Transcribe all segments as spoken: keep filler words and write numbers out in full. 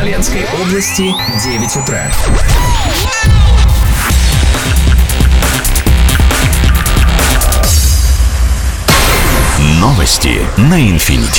Смоленской области, девять утра. Новости на Инфинити.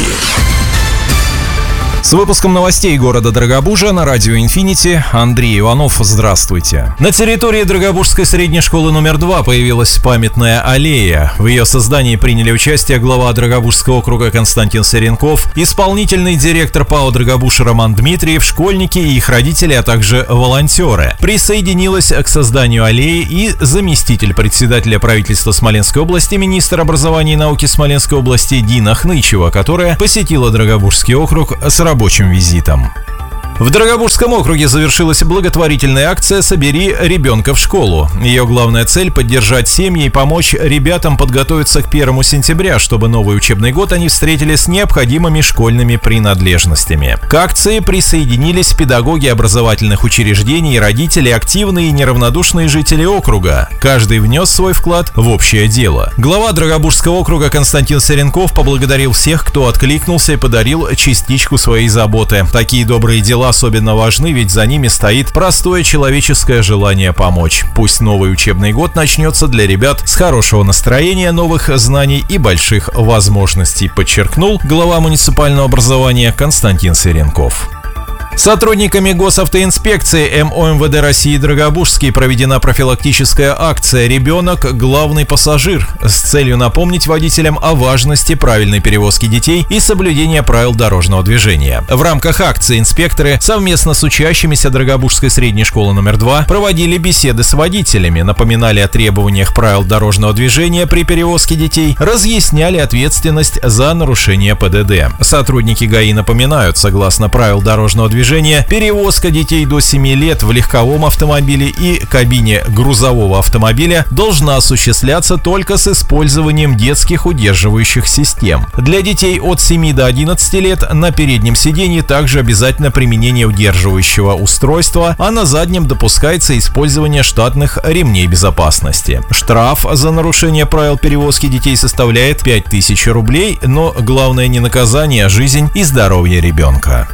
С выпуском новостей города Дорогобужа на радио «Инфинити» Андрей Иванов. Здравствуйте. На территории Дорогобужской средней школы номер два появилась памятная аллея. В ее создании приняли участие глава Дорогобужского округа Константин Серенков, исполнительный директор ПАО «Дорогобуж» Роман Дмитриев, школьники и их родители, а также волонтеры. Присоединилась к созданию аллеи и заместитель председателя правительства Смоленской области, министр образования и науки Смоленской области Дина Хнычева, которая посетила Дорогобужский округ с рабочим визитом. В Дорогобужском округе завершилась благотворительная акция «Собери ребенка в школу». Ее главная цель – поддержать семьи и помочь ребятам подготовиться к первому сентября, чтобы новый учебный год они встретили с необходимыми школьными принадлежностями. К акции присоединились педагоги образовательных учреждений, родители, активные и неравнодушные жители округа. Каждый внес свой вклад в общее дело. Глава Дорогобужского округа Константин Серенков поблагодарил всех, кто откликнулся и подарил частичку своей заботы. Такие добрые дела особенно важны, ведь за ними стоит простое человеческое желание помочь. Пусть новый учебный год начнется для ребят с хорошего настроения, новых знаний и больших возможностей, подчеркнул глава муниципального образования Константин Серенков. Сотрудниками госавтоинспекции эм о эм вэ дэ России Дорогобужский проведена профилактическая акция «Ребенок – главный пассажир» с целью напомнить водителям о важности правильной перевозки детей и соблюдения правил дорожного движения. В рамках акции инспекторы совместно с учащимися Дорогобужской средней школы номер два проводили беседы с водителями, напоминали о требованиях правил дорожного движения при перевозке детей, разъясняли ответственность за нарушение пэ дэ дэ. Сотрудники ГАИ напоминают, согласно правил дорожного движения, перевозка детей до семи лет в легковом автомобиле и кабине грузового автомобиля должна осуществляться только с использованием детских удерживающих систем. Для детей от семи до одиннадцати лет на переднем сиденье также обязательно применение удерживающего устройства, а на заднем допускается использование штатных ремней безопасности. Штраф за нарушение правил перевозки детей составляет пять тысяч рублей, но главное не наказание, а жизнь и здоровье ребенка.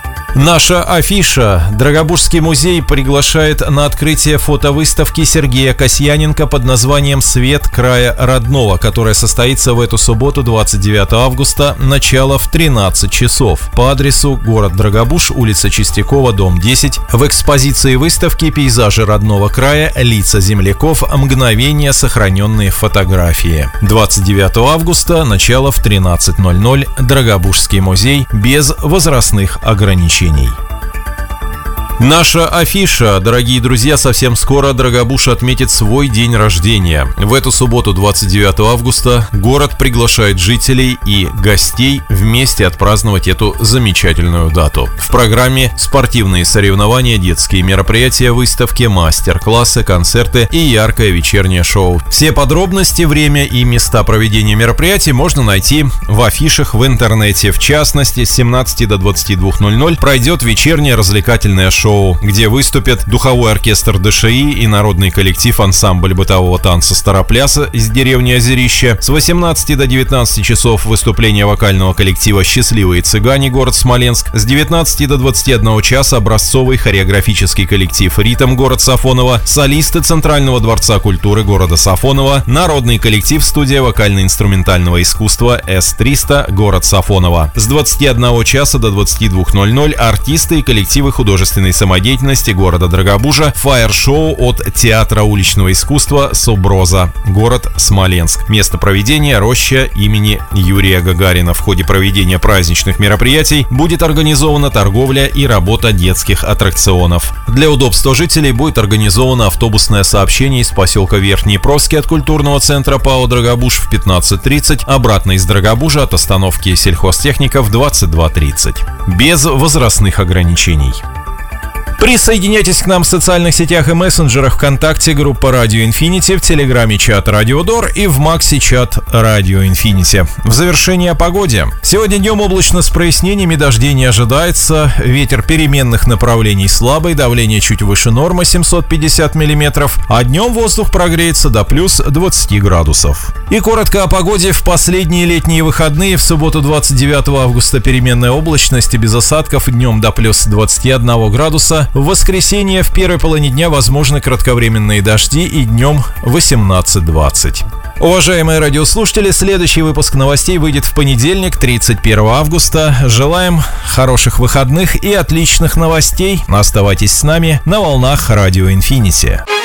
Наша афиша. Дорогобужский музей приглашает на открытие фотовыставки Сергея Касьяненко под названием «Свет края родного», которая состоится в эту субботу, двадцать девятого августа, начало в тринадцать часов. По адресу город Дорогобуж, улица Чистякова, дом десять. В экспозиции выставки «Пейзажи родного края. Лица земляков. Мгновения, сохраненные фотографии». двадцать девятого августа, начало в тринадцать ноль ноль. Дорогобужский музей без возрастных ограничений. Наша афиша. Дорогие друзья, совсем скоро Дорогобуж отметит свой день рождения. В эту субботу, двадцать девятого августа, город приглашает жителей и гостей вместе отпраздновать эту замечательную дату. В программе спортивные соревнования, детские мероприятия, выставки, мастер-классы, концерты и яркое вечернее шоу. Все подробности, время и места проведения мероприятий можно найти в афишах в интернете. В частности, с семнадцати до двадцати двух ноль ноль пройдет вечернее развлекательное шоу, где выступят духовой оркестр дэ ша и и народный коллектив ансамбль бытового танца «Старопляса» из деревни Озерища. С восемнадцати до девятнадцати часов выступление вокального коллектива «Счастливые цыгане», город Смоленск. С девятнадцати до двадцати одного часа образцовый хореографический коллектив «Ритм», город Сафоново, солисты Центрального дворца культуры города Сафоново, народный коллектив студия вокально-инструментального искусства эс триста, город Сафоново. С двадцати одного часа до двадцати двух ноль ноль артисты и коллективы художественной самодеятельности города Дорогобужа, фаер-шоу от Театра уличного искусства «Суброза», город Смоленск. Место проведения – роща имени Юрия Гагарина. В ходе проведения праздничных мероприятий будет организована торговля и работа детских аттракционов. Для удобства жителей будет организовано автобусное сообщение из поселка Верхний Провский от культурного центра ПАО «Дорогобуж» в пятнадцать тридцать, обратно из Дорогобужа от остановки сельхозтехника в двадцать два тридцать. Без возрастных ограничений. Присоединяйтесь к нам в социальных сетях и мессенджерах ВКонтакте, группа Радио Инфинити, в Телеграме чат Радио Дор и в Макси чат Радио Инфинити. В завершение о погоде. Сегодня днем облачно с прояснениями, дождей не ожидается, ветер переменных направлений слабый, давление чуть выше нормы семьсот пятьдесят миллиметров, а днем воздух прогреется до плюс двадцати градусов. И коротко о погоде в последние летние выходные. В субботу двадцать девятого августа переменная облачность и без осадков, днем до плюс двадцати одного градуса. В воскресенье в первой половине дня возможны кратковременные дожди и днем восемнадцать двадцать. Уважаемые радиослушатели, следующий выпуск новостей выйдет в понедельник, тридцать первого августа. Желаем хороших выходных и отличных новостей. Оставайтесь с нами на волнах Радио Инфинити.